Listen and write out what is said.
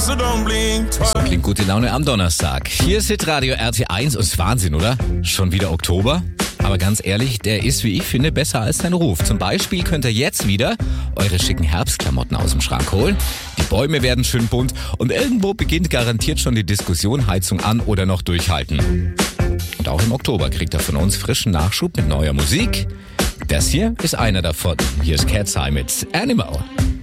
so don't blink twice. So klingt gute Laune am Donnerstag. Hier ist Hitradio RT1 und ist Wahnsinn, oder? Schon wieder Oktober? Aber ganz ehrlich, der ist, wie ich finde, besser als sein Ruf. Zum Beispiel könnt ihr jetzt wieder eure schicken Herbstklamotten aus dem Schrank holen. Die Bäume werden schön bunt und irgendwo beginnt garantiert schon die Diskussion, Heizung an oder noch durchhalten. Und auch im Oktober kriegt er von uns frischen Nachschub mit neuer Musik. Das hier ist einer davon. Hier ist Cat's Eye mit Animal.